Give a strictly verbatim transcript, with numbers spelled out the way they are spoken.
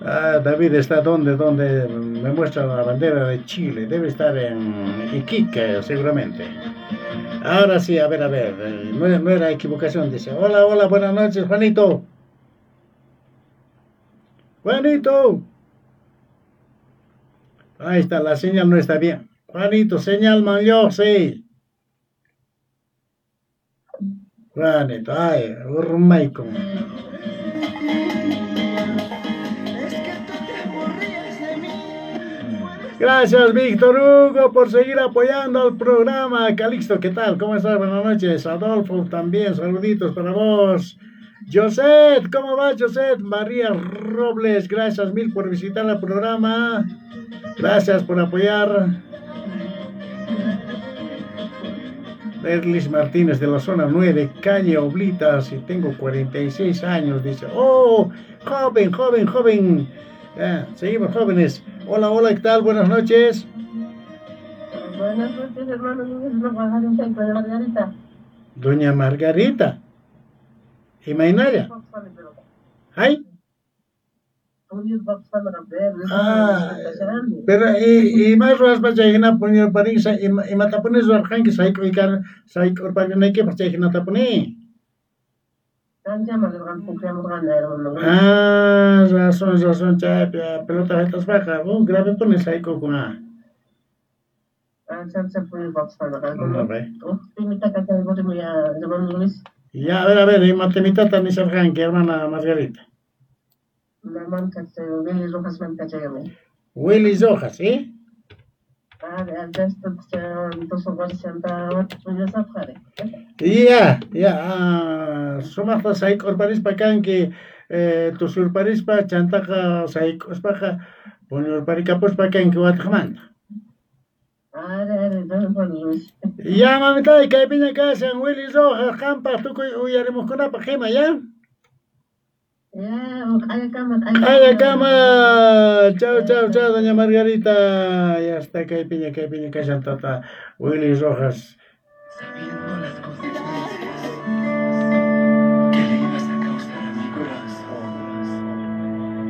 Ah, David está donde, donde me muestra la bandera de Chile. Debe estar en Iquique, seguramente. Ahora sí, a ver, a ver. eh, No, no era equivocación, dice. Hola, hola, buenas noches, Juanito. Juanito. Ahí está, la señal no está bien. Juanito, señal man yo, sí. Juanito, ay, urmaico. Gracias, Víctor Hugo, por seguir apoyando al programa. Calixto, ¿qué tal? ¿Cómo estás? Buenas noches. Adolfo, también, saluditos para vos. José, ¿cómo va, José? María Robles, gracias mil por visitar el programa. Gracias por apoyar. Berlis Martínez de la zona nueve, calle Oblitas, y tengo cuarenta y seis años, dice. Oh, joven, joven, joven. Ya, seguimos jóvenes. Hola, hola, ¿qué tal? Buenas noches. Buenas noches, hermano. Yo soy la Margarita y de Margarita. Doña Margarita. ¿Y Mainaya? ¿Ay? Ah, pero y y más ruas baca hina punya paring sa y mata puni zuar kan ki sai ko ikan sai ko pa na ke baca hina tapuni. Ah, razón, razón, cha pelota estas baja. Oh, grave pone sai ko kuna. No ve. Ya, a ver, a ver, y matemita también se arranque, hermana Margarita. Willy Rojas, ¿sí? Ya, ya, ah, sumata sai korparis pakan que eh, tu surparis pa chantaka sai kospaja, ponyor parikapos pakan que watjamanta. Ya, mamita, y que piña casa en Willy Rojas, campa, tú que uyaremos con la pajema, ¿ya? Ay, cama. Chao, chao, chao, doña Margarita. Ya está, que piña, que piña, que chantata. Willy Rojas.